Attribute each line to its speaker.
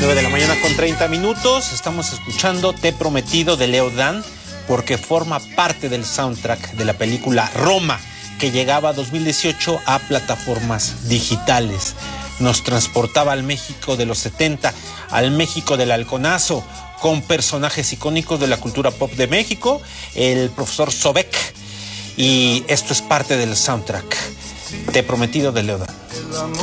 Speaker 1: 9 de la mañana con 30 minutos. Estamos escuchando Te he prometido de Leo Dan, porque forma parte del soundtrack de la película Roma, que llegaba a 2018 a plataformas digitales. Nos transportaba al México de los 70, al México del halconazo, con personajes icónicos de la cultura pop de México, el profesor Sobek, y esto es parte del soundtrack Te he prometido de Leo Dan.